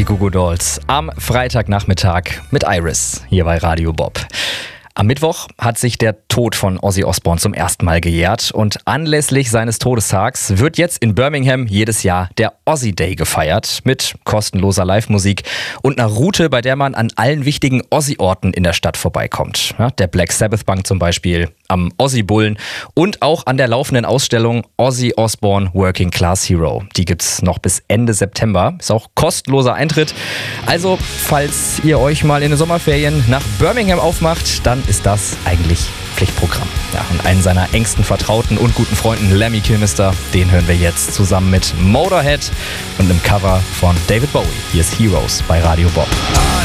Goo Goo Dolls am Freitagnachmittag mit Iris hier bei Radio Bob. Am Mittwoch hat sich der Tod von Ozzy Osbourne zum ersten Mal gejährt und anlässlich seines Todestags wird jetzt in Birmingham jedes Jahr der Ozzy Day gefeiert mit kostenloser Live-Musik und einer Route, bei der man an allen wichtigen Ozzy-Orten in der Stadt vorbeikommt. Ja, der Black Sabbath Bank zum Beispiel, am Ozzy Bullen und auch an der laufenden Ausstellung Ozzy Osbourne Working Class Hero. Die gibt's noch bis Ende September. Ist auch kostenloser Eintritt. Also, falls ihr euch mal in den Sommerferien nach Birmingham aufmacht, dann ist das eigentlich Pflichtprogramm. Ja, und einen seiner engsten Vertrauten und guten Freunden, Lemmy Kilmister, den hören wir jetzt zusammen mit Motorhead und einem Cover von David Bowie. Hier ist Heroes bei Radio Bob.